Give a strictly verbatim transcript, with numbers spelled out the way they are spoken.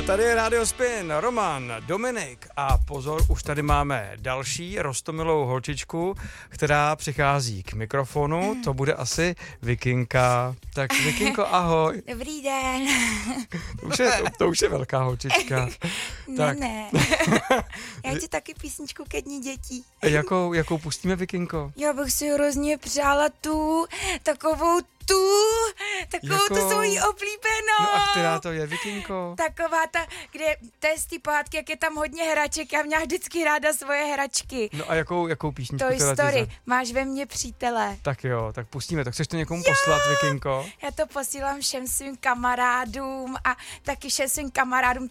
tady je Radio Spin, Roman, Dominik a pozor, už tady máme další roztomilou holčičku, která přichází k mikrofonu, to bude asi Vikinka. Tak Vikinko, ahoj. Dobrý den. To už je, to, to už je velká holčička. Ne, tak. ne. Já chci taky písničku ke dní dětí. Jakou, jakou pustíme, Vikinko? Já bych si hrozně přála tu, takovou tu, takovou Jako- tu svoji oblíbenou. No a která to je, Vikinko? Taková ta, kde, to je z té pohádky, jak je tam hodně hraček, já měla vždycky ráda svoje hračky. No a jakou, jakou písničku Toy teda ti Story, za- máš ve mně přítele. Tak jo, tak pustíme to. Chceš to někomu poslat, Vikinko? Já to posílám všem svým kamarádům a taky všem svým kamarádům